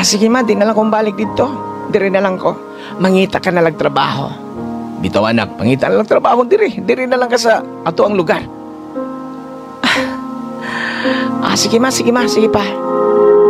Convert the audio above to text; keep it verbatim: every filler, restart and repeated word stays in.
Ah, sige ma, di na lang kong balik dito. Diri na lang ko. Mangita ka na lang trabaho. Bitaw anak, mangita na lang trabaho diri. Diri na lang ka sa ato ang lugar. Ah, sige ma, sige ma, sige pa.